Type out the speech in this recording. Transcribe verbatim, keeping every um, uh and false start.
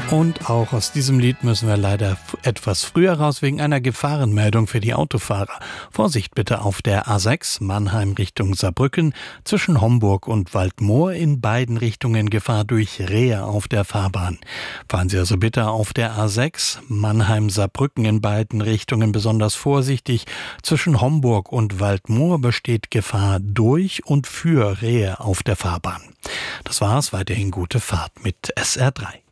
Und auch aus diesem Lied müssen wir leider etwas früher raus wegen einer Gefahrenmeldung für die Autofahrer. Vorsicht bitte auf der A sechs Mannheim Richtung Saarbrücken, zwischen Homburg und Waldmoor in beiden Richtungen Gefahr durch Rehe auf der Fahrbahn. Fahren Sie also bitte auf der A sechs Mannheim-Saarbrücken in beiden Richtungen besonders vorsichtig. Zwischen Homburg und Waldmoor besteht Gefahr durch und für Rehe auf der Fahrbahn. Das war's, weiterhin gute Fahrt mit S R drei.